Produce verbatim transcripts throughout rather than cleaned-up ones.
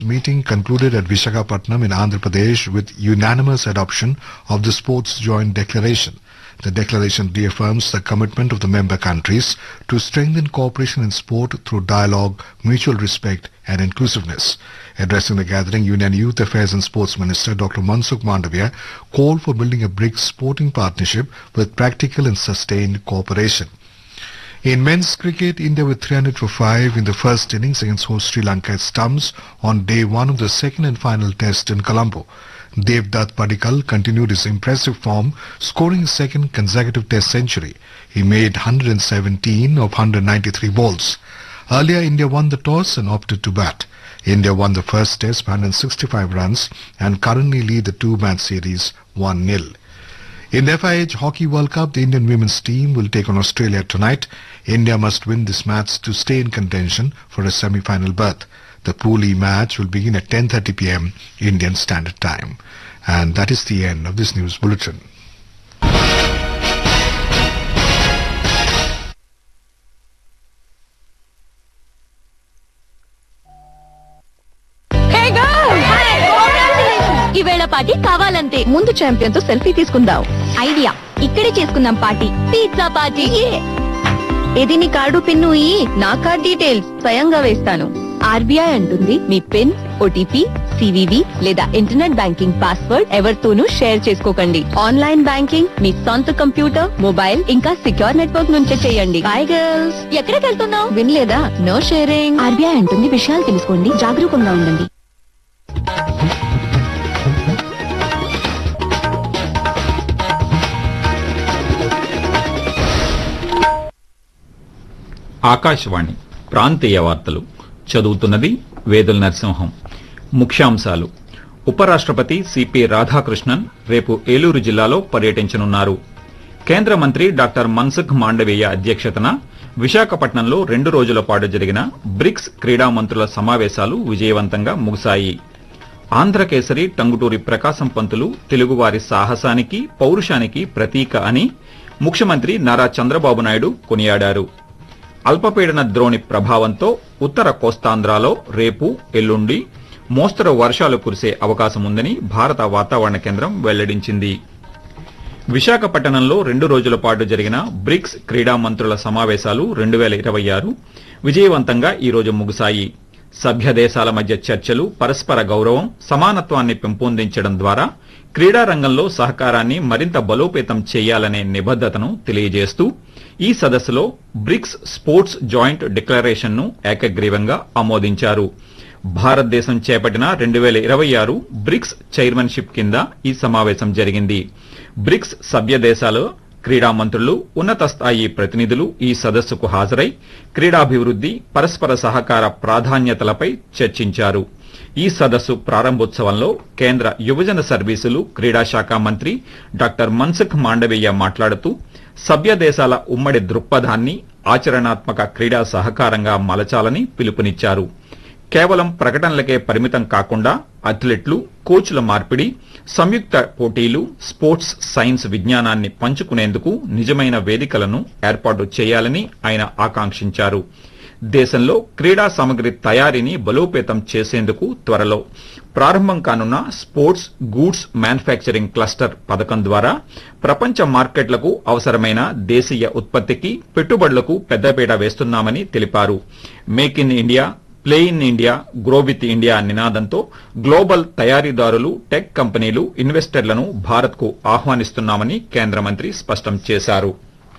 Meeting concluded at Visakhapatnam in Andhra Pradesh with unanimous adoption of the Sports Joint Declaration. The declaration reaffirms the commitment of the member countries to strengthen cooperation in sport through dialogue, mutual respect and inclusiveness. Addressing the gathering, Union Youth Affairs and Sports Minister Doctor Mansukh Mandavia called for building a BRICS sporting partnership with practical and sustained cooperation. In men's cricket, India with three hundred for five in the first innings against host Sri Lanka at Stumps on day one of the second and final test in Colombo. Devdutt Padikkal continued his impressive form, scoring his second consecutive test century. He made one hundred seventeen of one hundred ninety-three balls. Earlier, India won the toss and opted to bat. India won the first test by one hundred sixty-five runs and currently lead the two-match series one nil. In the F I H Hockey World Cup, the Indian women's team will take on Australia tonight. India must win this match to stay in contention for a semi-final berth. The Pool E match will begin at ten thirty p m Indian Standard Time. And that is the end of this news bulletin. ఈవేళ party కావాలంతే. ముందు champion తో selfie తీసుకుందాం. Idea, ఇక్కడే చేసుకుందాం party. Pizza party. ఇది నీ card pin ఈ నా కార్డ్ డీటెయిల్స్ స్వయంగా వేస్తాను. ఆర్బీఐ అంటుంది మీ పిన్, ఓటీపీ, సివివి లేదా ఇంటర్నెట్ బ్యాంకింగ్ పాస్వర్డ్ ఎవరితోనూ షేర్ చేసుకోకండి. ఆన్లైన్ బ్యాంకింగ్ మీ సొంత కంప్యూటర్, మొబైల్ ఇంకా సిక్యూర్ నెట్వర్క్ నుంచే చేయండి. By girls. ఎక్కడికి వెళ్తున్నావు? వినలేదా? No sharing. ఆర్బీఐ అంటుంది విషయాలు తెలుసుకోండి, జాగరూకంగా ఉండండి. ఆకాశవాణి ప్రాంతీయ వార్తలు చదువుతున్నది వేదుల నరసింహం. ముఖ్యాంశాలు. ఉపరాష్ట్రపతి సిపి రాధాకృష్ణన్ రేపు ఏలూరు జిల్లాలో పర్యటించనున్నారు. కేంద్ర మంత్రి డాక్టర్ మన్సుఖ్ మాండవీయ అధ్యక్షతన విశాఖపట్నంలో రెండు రోజుల పాటు జరిగిన బ్రిక్స్ క్రీడా మంత్రుల సమావేశాలు విజయవంతంగా ముగిశాయి. ఆంధ్రకేసరి టంగుటూరి ప్రకాశం పంతులు తెలుగువారి సాహసానికి, పౌరుషానికి ప్రతీక అని ముఖ్యమంత్రి నారా చంద్రబాబు నాయుడు కొనియాడారు. అల్పపీడన ద్రోణి ప్రభావంతో ఉత్తర కోస్తాంధ్రాలో రేపు, ఎల్లుండి మోస్తరు వర్షాలు కురిసే అవకాశం ఉందని భారత వాతావరణ కేంద్రం వెల్లడించింది. విశాఖపట్నంలో రెండు రోజుల పాటు జరిగిన బ్రిక్స్ క్రీడా మంత్రుల సమావేశాలు రెండు వేల ఇరవై ఆరు విజయవంతంగా ఈ రోజు ముగిశాయి. సభ్య దేశాల మధ్య చర్చలు, పరస్పర గౌరవం, సమానత్వాన్ని పెంపొందించడం ద్వారా క్రీడా రంగంలో సహకారాన్ని మరింత బలోపేతం చేయాలనే నిబద్దతను తెలియజేస్తూ ఈ సదస్సులో బ్రిక్స్ స్పోర్ట్స్ జాయింట్ డిక్లరేషన్ ను ఏకగ్రీవంగా ఆమోదించారు. భారతదేశం చేపట్టిన రెండు వేల ఇరవై ఆరు బ్రిక్స్ చైర్మన్షిప్ కింద ఈ సమావేశం జరిగింది. బ్రిక్స్ సభ్య దేశాల క్రీడా మంత్రులు, ఉన్నత స్థాయి ప్రతినిధులు ఈ సదస్సుకు హాజరై క్రీడాభివృద్ది, పరస్పర సహకార ప్రాధాన్యతలపై చర్చించారు. ఈ సదస్సు ప్రారంభోత్సవంలో కేంద్ర యువజన సర్వీసులు, క్రీడా శాఖ మంత్రి డాక్టర్ మన్సుఖ్ మాండవీయ మాట్లాడుతూ సభ్య దేశాల ఉమ్మడి దృక్పథాన్ని ఆచరణాత్మక క్రీడా సహకారంగా మలచాలని పిలుపునిచ్చారు. కేవలం ప్రకటనలకే పరిమితం కాకుండా అథ్లెట్లు, కోచ్ల మార్పిడి, సంయుక్త పోటీలు, స్పోర్ట్స్ సైన్స్ విజ్ఞానాన్ని పంచుకునేందుకు నిజమైన వేదికలను ఏర్పాటు చేయాలని ఆయన ఆకాంక్షించారు. దేశంలో క్రీడా సామగ్రి తయారీని బలోపేతం చేసేందుకు త్వరలో ప్రారంభం కానున్న స్పోర్ట్స్ గూడ్స్ మ్యానుఫ్యాక్చరింగ్ క్లస్టర్ పథకం ద్వారా ప్రపంచ మార్కెట్లకు అవసరమైన దేశీయ ఉత్పత్తికి, పెట్టుబడులకు పెద్దపీట వేస్తున్నామని తెలిపారు. Make in India, play in India, grow with India నినాదంతో గ్లోబల్ తయారీదారులు, టెక్ కంపెనీలు, ఇన్వెస్టర్లను భారత్కు ఆహ్వానిస్తున్నామని కేంద్ర మంత్రి స్పష్టం చేశారు.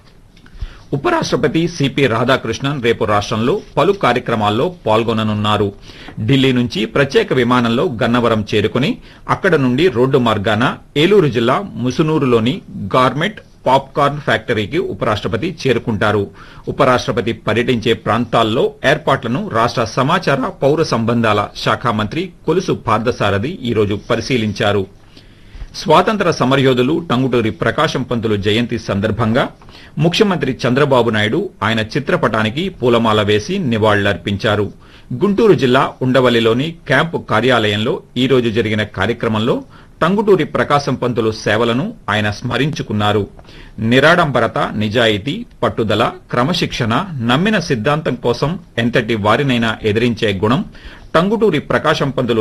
ఉపరాష్ట్రపతి సిపి రాధాకృష్ణన్ రేపు రాష్టంలో పలు కార్యక్రమాల్లో పాల్గొననున్నారు. ఢిల్లీ నుంచి ప్రత్యేక విమానంలో గన్నవరం చేరుకుని అక్కడ నుండి రోడ్డు మార్గాన ఏలూరు జిల్లా ముసునూరులోని గార్మెంట్ పాప్కార్న్ ఫ్యాక్టరీకి ఉపరాష్ట్రపతి చేరుకుంటారు. ఉపరాష్ట్రపతి పర్యటించే ప్రాంతాల్లో ఏర్పాట్లను రాష్ట సమాచార పౌర సంబంధాల శాఖ మంత్రి కొలుసు పార్థసారథి ఈరోజు పరిశీలించారు. స్వాతంత్ర సమరయోధులు టంగుటూరి ప్రకాశం పంతులు జయంతి సందర్భంగా ముఖ్యమంత్రి చంద్రబాబు నాయుడు ఆయన చిత్రపటానికి పూలమాల వేసి నివాళులర్పించారు. గుంటూరు జిల్లా ఉండవల్లిలోని క్యాంపు కార్యాలయంలో ఈ రోజు జరిగిన కార్యక్రమంలో టంగుటూరి ప్రకాశం పంతులు సేవలను ఆయన స్మరించుకున్నారు. నిరాడంబరత, నిజాయితీ, పట్టుదల, క్రమశిక్షణ, నమ్మిన సిద్ధాంతం కోసం ఎంతటి వారినైనా ఎదిరించే గుణం టంగుటూరి ప్రకాశం పంతులు